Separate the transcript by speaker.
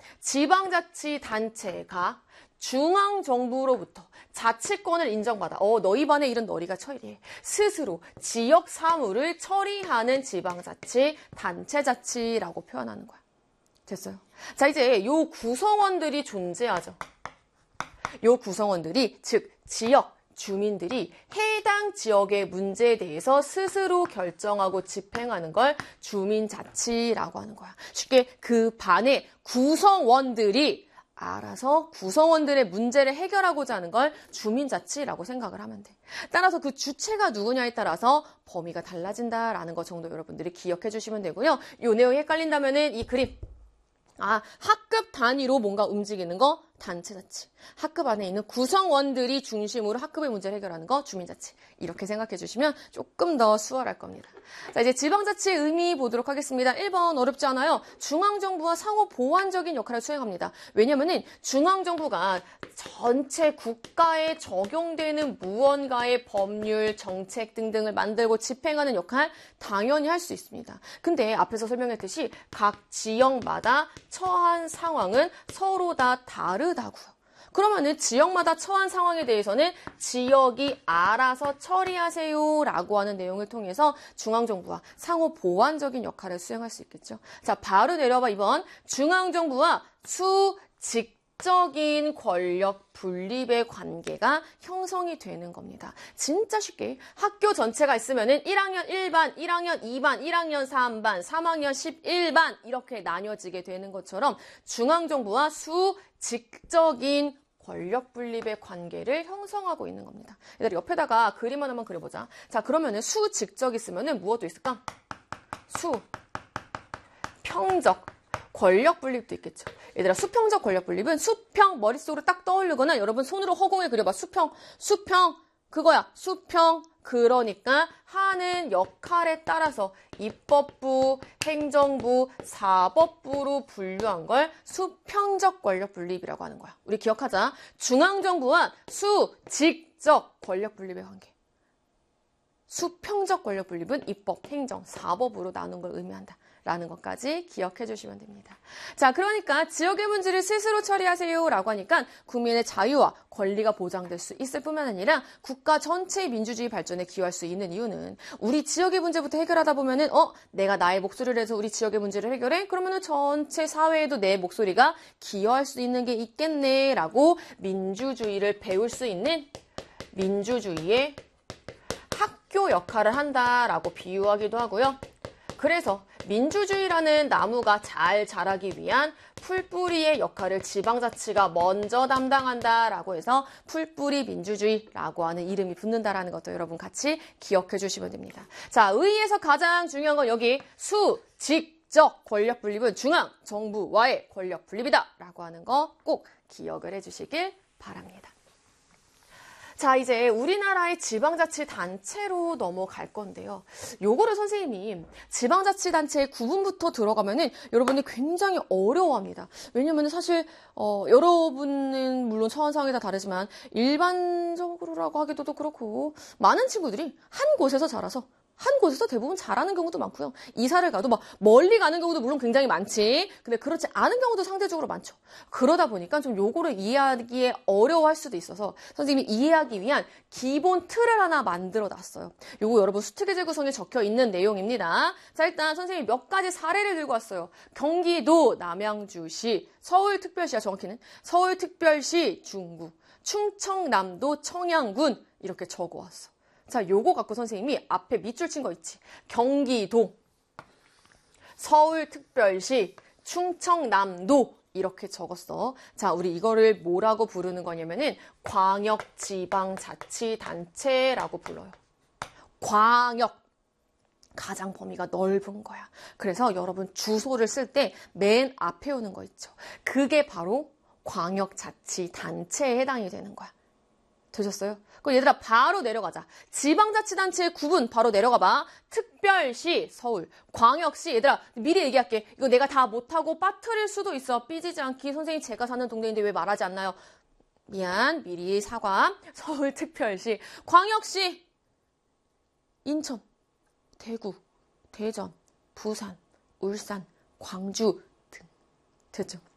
Speaker 1: 지방자치단체가 중앙정부로부터 자치권을 인정받아 너희 반에 이런 너희가 처리해. 스스로 지역 사무를 처리하는 지방자치단체자치라고 표현하는 거야. 됐어요? 자, 이제 요 구성원들이 존재하죠. 요 구성원들이, 즉 지역 주민들이 해당 지역의 문제에 대해서 스스로 결정하고 집행하는 걸 주민자치라고 하는 거야. 쉽게 그 반의 구성원들이 알아서 구성원들의 문제를 해결하고자 하는 걸 주민자치라고 생각을 하면 돼. 따라서 그 주체가 누구냐에 따라서 범위가 달라진다라는 거 정도 여러분들이 기억해 주시면 되고요. 요 내용이 헷갈린다면은 이 그림. 학급 단위로 뭔가 움직이는 거 단체자치. 학급 안에 있는 구성원들이 중심으로 학급의 문제를 해결하는 거 주민자치. 이렇게 생각해 주시면 조금 더 수월할 겁니다. 자, 이제 지방자치의 의미 보도록 하겠습니다. 1번 어렵지 않아요. 중앙정부와 상호 보완적인 역할을 수행합니다. 왜냐면은 중앙정부가 전체 국가에 적용되는 무언가의 법률, 정책 등등을 만들고 집행하는 역할 당연히 할 수 있습니다. 근데 앞에서 설명했듯이 각 지역마다 처한 상황은 서로 다 다르다고요. 그러면은 지역마다 처한 상황에 대해서는 지역이 알아서 처리하세요 라고 하는 내용을 통해서 중앙정부와 상호 보완적인 역할을 수행할 수 있겠죠. 자, 바로 내려봐 2번. 중앙정부와 수직적인 권력 분립의 관계가 형성이 되는 겁니다. 진짜 쉽게 학교 전체가 있으면은 1학년 1반, 1학년 2반, 1학년 3반, 3학년 11반 이렇게 나뉘어지게 되는 것처럼 중앙정부와 수직적인 권력 분립의 관계를 형성하고 있는 겁니다. 얘들아 옆에다가 그림 하나만 그려보자. 자, 그러면은 수직적 있으면은 무엇도 있을까? 수평적 권력 분립도 있겠죠. 얘들아 수평적 권력 분립은 수평 머릿속으로 딱 떠올리거나 여러분 손으로 허공에 그려봐. 수평 그거야. 수평. 그러니까 하는 역할에 따라서 입법부, 행정부, 사법부로 분류한 걸 수평적 권력 분립이라고 하는 거야. 우리 기억하자. 중앙정부와 수직적 권력 분립의 관계. 수평적 권력 분립은 입법, 행정, 사법으로 나눈 걸 의미한다. 라는 것까지 기억해 주시면 됩니다. 자, 그러니까 지역의 문제를 스스로 처리하세요 라고 하니까 국민의 자유와 권리가 보장될 수 있을 뿐만 아니라 국가 전체의 민주주의 발전에 기여할 수 있는 이유는 우리 지역의 문제부터 해결하다 보면은 내가 나의 목소리를 해서 우리 지역의 문제를 해결해? 그러면은 전체 사회에도 내 목소리가 기여할 수 있는 게 있겠네 라고 민주주의를 배울 수 있는 민주주의의 학교 역할을 한다라고 비유하기도 하고요. 그래서 민주주의라는 나무가 잘 자라기 위한 풀뿌리의 역할을 지방자치가 먼저 담당한다라고 해서 풀뿌리 민주주의라고 하는 이름이 붙는다라는 것도 여러분 같이 기억해 주시면 됩니다. 자, 의의에서 가장 중요한 건 여기 수직적 권력 분립은 중앙 정부와의 권력 분립이다라고 하는 거 꼭 기억을 해 주시길 바랍니다. 자, 이제 우리나라의 지방자치단체로 넘어갈 건데요. 요거를 선생님이 지방자치단체의 구분부터 들어가면은 여러분이 굉장히 어려워합니다. 왜냐면은 사실 여러분은 물론 처한 상황이 다 다르지만 일반적으로라고 하기도 그렇고 많은 친구들이 한 곳에서 자라서 한 곳에서 대부분 잘하는 경우도 많고요. 이사를 가도 막 멀리 가는 경우도 물론 굉장히 많지. 근데 그렇지 않은 경우도 상대적으로 많죠. 그러다 보니까 좀 요거를 이해하기에 어려워할 수도 있어서 선생님이 이해하기 위한 기본 틀을 하나 만들어 놨어요. 요거 여러분 수특기제 구성에 적혀 있는 내용입니다. 자, 일단 선생님이 몇 가지 사례를 들고 왔어요. 경기도 남양주시, 서울특별시야 정확히는 서울특별시 중구, 충청남도 청양군 이렇게 적어왔어. 자, 요거 갖고 선생님이 앞에 밑줄 친 거 있지. 경기도, 서울특별시, 충청남도 이렇게 적었어. 자, 우리 이거를 뭐라고 부르는 거냐면은 광역지방자치단체라고 불러요. 광역. 가장 범위가 넓은 거야. 그래서 여러분 주소를 쓸 때 맨 앞에 오는 거 있죠. 그게 바로 광역자치단체에 해당이 되는 거야. 되셨어요? 그럼 얘들아 바로 내려가자. 지방자치단체의 구분 바로 내려가봐. 특별시 서울, 광역시 얘들아 미리 얘기할게. 이거 내가 다 못하고 빠뜨릴 수도 있어. 삐지지 않기. 선생님 제가 사는 동네인데 왜 말하지 않나요? 미안 미리 사과. 서울특별시, 광역시 인천, 대구, 대전, 부산, 울산, 광주 등. 됐죠?